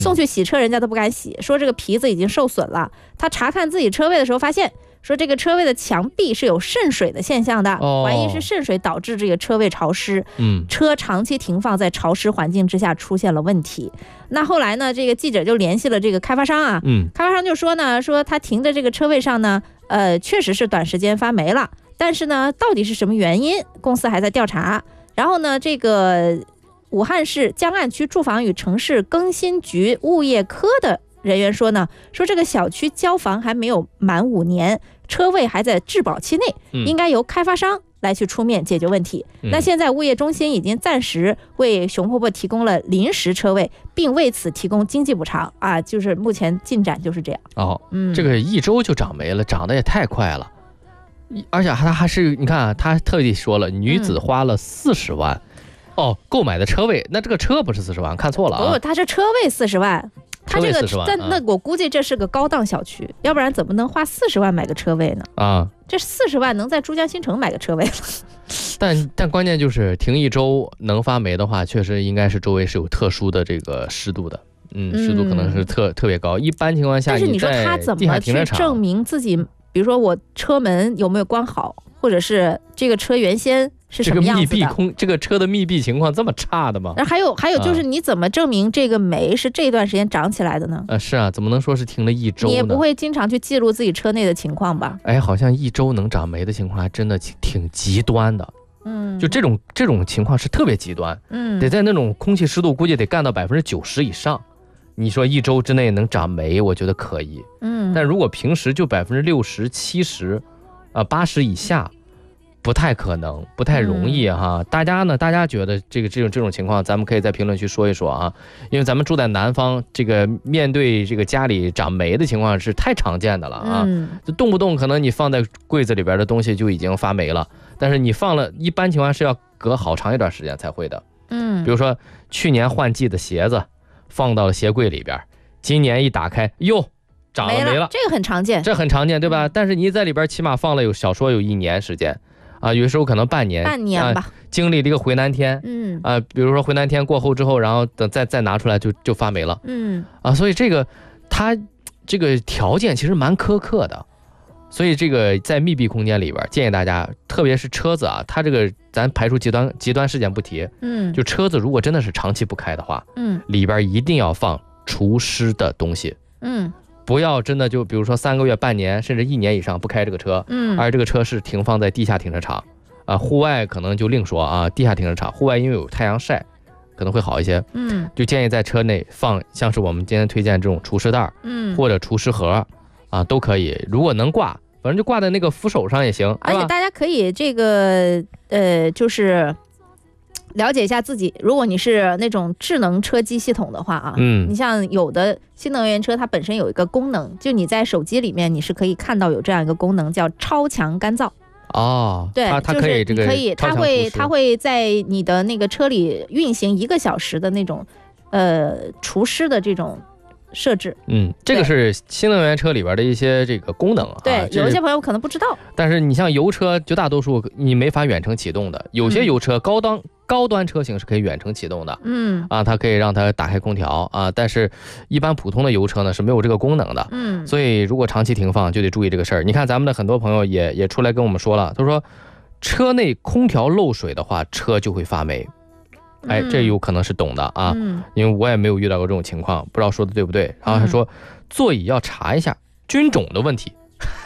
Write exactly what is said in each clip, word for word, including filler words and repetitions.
送去洗车人家都不敢洗，说这个皮子已经受损了。他查看自己车位的时候发现，说这个车位的墙壁是有渗水的现象的， 哦、 怀疑是渗水导致这个车位潮湿， 嗯， 车长期停放在潮湿环境之下出现了问题。那后来呢，这个记者就联系了这个开发商啊， 嗯， 开发商就说呢，说他停的这个车位上呢，呃，确实是短时间发霉了，但是呢，到底是什么原因，公司还在调查。然后呢，这个武汉市江岸区住房与城市更新局物业科的人员说呢，说这个小区交房还没有满五年，车位还在质保期内，应该由开发商来去出面解决问题。嗯、那现在物业中心已经暂时为熊婆婆提供了临时车位，并为此提供经济补偿啊，就是目前进展就是这样。 哦，嗯，这个一周就长没了，长得也太快了，而且他还是你看啊，他特地说了，女子花了四十万。嗯哦，购买的车位，那这个车不是四十万，看错了啊！ 不，他是车位四十万，他这个但那我估计这是个高档小区，要不然怎么能花四十万买个车位呢？啊，这四十万能在珠江新城买个车位了。 但但关键就是停一周能发霉的话，确实应该是周围是有特殊的这个湿度的，嗯，湿度可能是特、嗯、特别高。一般情况下， 但是你说他怎么去证明自己？比如说我车门有没有关好，或者是这个车原先是什么样子的？ 这个密闭空，这个车的密闭情况这么差的吗？ 还有还有就是你怎么证明这个霉是这段时间长起来的呢？ 呃，是啊，怎么能说是停了一周呢？ 你也不会经常去记录自己车内的情况吧？ 哎，好像一周能长霉的情况还真的挺极端的。嗯，就这种这种情况是特别极端。嗯，得在那种空气湿度估计得干到百分之九十以上。你说一周之内能长霉，我觉得可以。嗯，但如果平时就百分之六十、七十，啊八十以下，不太可能，不太容易哈。嗯、大家呢，大家觉得这个这种这种情况，咱们可以在评论区说一说啊。因为咱们住在南方，这个面对这个家里长霉的情况是太常见的了啊。嗯，就动不动可能你放在柜子里边的东西就已经发霉了，但是你放了一般情况是要隔好长一段时间才会的。嗯，比如说去年换季的鞋子。放到了鞋柜里边，今年一打开，哟，长了没了， 这个很常见， 这很常见，对吧？但是你在里边起码放了有少说有一年时间，啊，有时候可能半年， 半年吧， 啊、经历了一个回南天，嗯，啊，比如说回南天过后之后，然后等再再拿出来就就发霉了，嗯，啊，所以这个它这个条件其实蛮苛刻的。所以这个在密闭空间里边，建议大家，特别是车子啊，它这个咱排除极端极端事件不提，嗯，就车子如果真的是长期不开的话，嗯，里边一定要放除湿的东西，嗯，不要真的就比如说三个月、半年甚至一年以上不开这个车，嗯，而这个车是停放在地下停车场，啊，户外可能就另说啊，地下停车场，户外因为有太阳晒，可能会好一些，嗯，就建议在车内放像是我们今天推荐这种除湿袋，嗯，或者除湿盒。啊，都可以。如果能挂，反正就挂在那个扶手上也行。 而且大家可以这个呃，就是了解一下自己。如果你是那种智能车机系统的话啊，嗯，你像有的新能源车，它本身有一个功能，就你在手机里面你是可以看到有这样一个功能，叫超强干燥。 哦， 对， 它它可以这个可以，它会它会在你的那个车里运行一个小时的那种呃除湿的这种。设置， 嗯，这个是新能源车里边的一些这个功能啊。 对，有一些朋友可能不知道。 但是你像油车，绝大多数你没法远程启动的。有些油车、嗯、高端高端车型是可以远程启动的，嗯，啊，它可以让它打开空调啊。但是，一般普通的油车呢是没有这个功能的，嗯。所以如果长期停放，就得注意这个事儿。你看咱们的很多朋友也也出来跟我们说了，他说，车内空调漏水的话，车就会发霉。哎，这有可能是懂的啊，嗯、因为我也没有遇到过这种情况，不知道说的对不对。然后他说，嗯、座椅要查一下菌种的问题，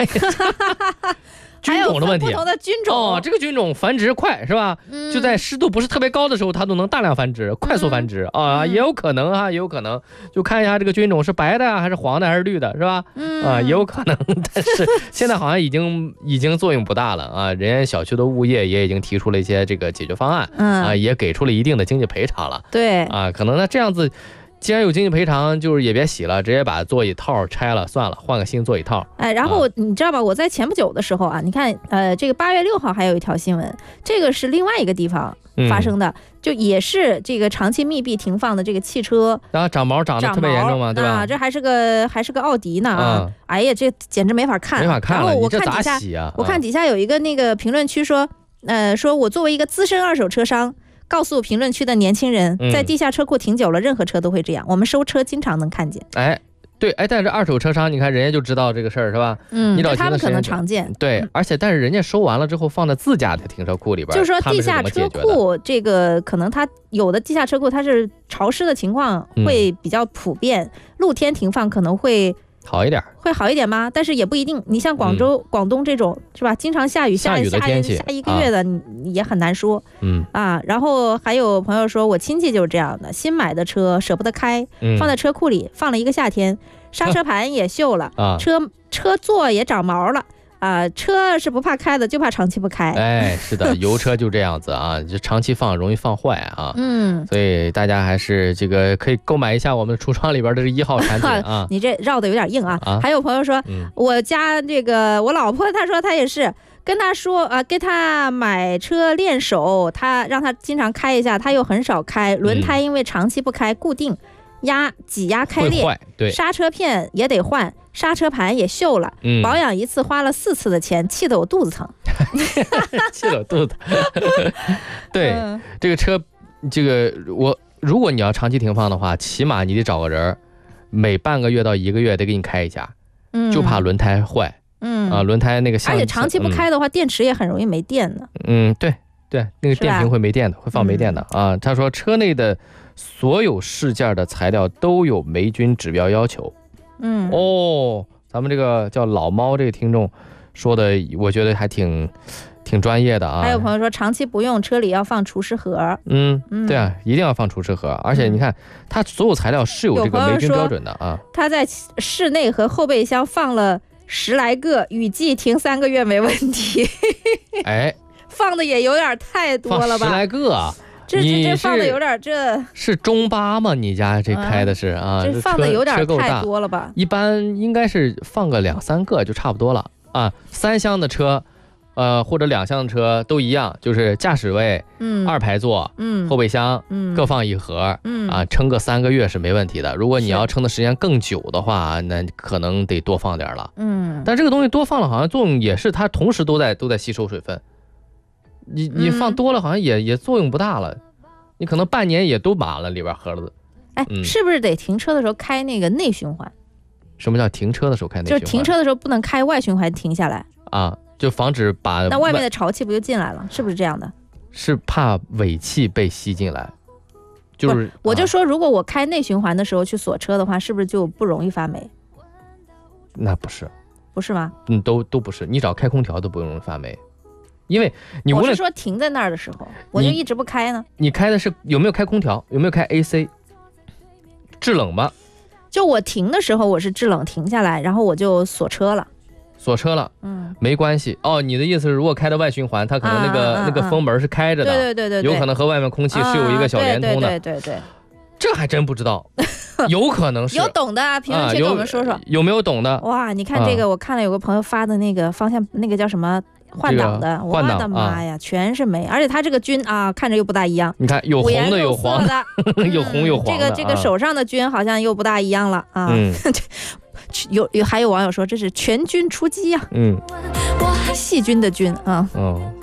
菌种的问题， 不同的菌种哦，这个菌种繁殖快是吧？嗯、就在湿度不是特别高的时候，它都能大量繁殖，快速繁殖、嗯、啊，也有可能啊，也有可能，就看一下这个菌种是白的还是黄的还是绿的，是吧？嗯、啊，也有可能，但是现在好像已经已经作用不大了啊，人家小区的物业也已经提出了一些这个解决方案，嗯、啊，也给出了一定的经济赔偿了。 对， 啊，可能呢这样子。既然有经济赔偿，就是也别洗了，直接把座椅套拆了算了，换个新座椅套。 哎，然后、啊、你知道吧？我在前不久的时候啊，你看，呃，这个八月六号还有一条新闻，这个是另外一个地方发生的，嗯、就也是这个长期密闭停放的这个汽车， 然后长毛长得特别严重嘛，对吧？ 啊，这还是个还是个奥迪呢啊！嗯、哎呀，这简直没法看， 没法看了。 然后我看底下， 啊、 我看底下有一个那个评论区说，呃，说我作为一个资深二手车商。 告诉评论区的年轻人， 嗯在地下车库停久了，任何车都会这样。我们收车经常能看见。 哎，对，哎，但是二手车商，你看人家就知道这个事儿是吧？ 嗯， 你找他们可能常见。 对， 嗯、 而且但是人家收完了之后放在自家的停车库里边， 就是说地下车库这个可能它有的地下车库它是潮湿的情况会比较普遍，嗯、露天停放可能会。 好一点， 会好一点吗？但是也不一定。你像广州、嗯、广东这种是吧？经常下雨，下雨的天气， 下一个月的，你、啊、也很难说。 嗯啊，然后还有朋友说，我亲戚就是这样的，新买的车舍不得开， 嗯、 放在车库里放了一个夏天，刹车盘也锈了， 啊、 车车座也长毛了。啊，车是不怕开的，就怕长期不开。 哎，是的，油车就这样子啊，就长期放容易放坏啊。 嗯， 所以大家还是这个可以购买一下我们橱窗里边的这一号产品啊。 你这绕的有点硬啊。 啊还有朋友说， 嗯、 我家这个我老婆，她说她也是跟她说啊，给她买车练手，她让她经常开一下，她又很少开，轮胎因为长期不开，固定压挤压开裂， 对， 刹车片也得换。刹车盘也锈了， 嗯、 保养一次花了四次的钱，气得我肚子疼。 气得我肚子疼。对、嗯，这个车，这个我，如果你要长期停放的话，起码你得找个人，每半个月到一个月得给你开一下， 嗯、 就怕轮胎坏。 嗯啊，轮胎那个， 而且长期不开的话，嗯、电池也很容易没电的。 嗯，对对，那个电瓶会没电的，会放没电的、嗯、啊。他说车内的所有饰件的材料都有霉菌指标要求。 嗯哦，咱们这个叫老猫这个听众说的，我觉得还挺挺专业的啊。 还有朋友说，长期不用，车里要放除湿盒。 嗯，嗯对啊，一定要放除湿盒。而且你看，它所有材料是有这个霉菌标准的啊。 他在室内和后备箱放了十来个，雨季停三个月没问题。 哎， 放的也有点太多了吧？ 十来个啊。 这这这放的有点，这是中巴吗？你家这开的是啊？ 这放的有点太多了吧？ 一般应该是放个两三个就差不多了啊。三厢的车，呃或者两厢的车都一样，就是驾驶位、 嗯， 二排座、 嗯， 后备箱， 嗯， 各放一盒， 嗯啊，撑个三个月是没问题的。如果你要撑的时间更久的话，那可能得多放点了。 嗯， 但这个东西多放了，好像作用也是它同时都在都在吸收水分。你你放多了好像也、嗯、也作用不大了，你可能半年也都满了里边盒子。 哎、嗯，是不是得停车的时候开那个内循环？ 什么叫停车的时候开内循环？ 就是停车的时候不能开外循环停下来啊，就防止把那外面的潮气不就进来了？是不是这样的？ 是怕尾气被吸进来。就是我就说，如果我开内循环的时候去锁车的话，是不是就不容易发霉？ 那不是， 不是吗？ 嗯，都都不是，你找开空调都不容易发霉。因为你无论我是说停在那儿的时候，我就一直不开呢。 你开的是有没有开空调？有没有开 A C？ 制冷吗？ 就我停的时候，我是制冷停下来，然后我就锁车了。 锁车了， 嗯， 没关系。哦，你的意思是，如果开的外循环，它可能那个、 啊、 那个风门是开着的， 对对对对， 有可能和外面空气是有一个小连通的。 啊、对, 对对对对， 这还真不知道，有可能是。 有懂的啊，评论区跟我们说说、啊、 有, 有没有懂的？ 哇，你看这个，啊、我看了有个朋友发的那个方向，那个叫什么？换挡的， 这个、换挡我的妈呀、啊，全是霉，而且它这个菌啊，看着又不大一样。 你看，有红的，有黄的， 有红有黄的。 这个这个手上的菌好像又不大一样了啊。 嗯， 有有还有网友说这是全军出击呀、啊。 嗯， 细菌的菌啊。 嗯。